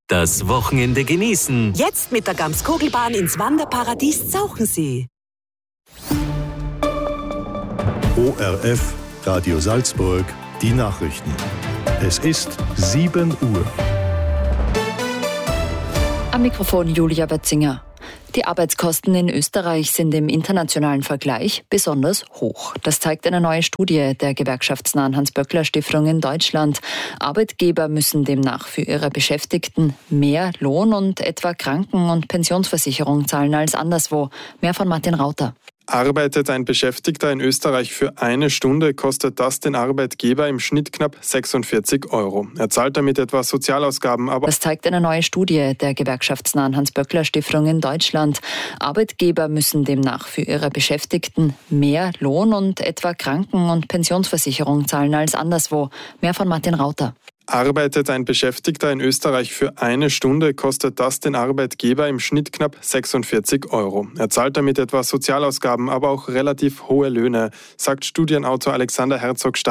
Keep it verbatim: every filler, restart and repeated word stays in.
Das Wochenende genießen. Jetzt mit der Gamskugelbahn ins Wanderparadies Zauchensee. O R F, Radio Salzburg, die Nachrichten. Es ist sieben Uhr. Am Mikrofon Julia Betzinger. Die Arbeitskosten in Österreich sind im internationalen Vergleich besonders hoch. Das zeigt eine neue Studie der gewerkschaftsnahen Hans-Böckler-Stiftung in Deutschland. Arbeitgeber müssen demnach für ihre Beschäftigten mehr Lohn und etwa Kranken- und Pensionsversicherung zahlen als anderswo. Mehr von Martin Rauter. Arbeitet ein Beschäftigter in Österreich für eine Stunde, kostet das den Arbeitgeber im Schnitt knapp sechsundvierzig Euro. Er zahlt damit etwa Sozialausgaben, aber... Das zeigt eine neue Studie der gewerkschaftsnahen Hans-Böckler-Stiftung in Deutschland. Arbeitgeber müssen demnach für ihre Beschäftigten mehr Lohn und etwa Kranken- und Pensionsversicherung zahlen als anderswo. Mehr von Martin Rauter. Arbeitet ein Beschäftigter in Österreich für eine Stunde, kostet das den Arbeitgeber im Schnitt knapp sechsundvierzig Euro. Er zahlt damit etwa Sozialausgaben, aber auch relativ hohe Löhne, sagt Studienautor Alexander Herzog.